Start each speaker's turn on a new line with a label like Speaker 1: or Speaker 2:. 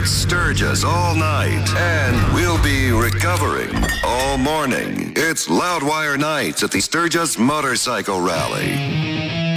Speaker 1: at Sturgis all night, and we'll be recovering all morning. It's Loudwire Nights at the Sturgis Motorcycle Rally.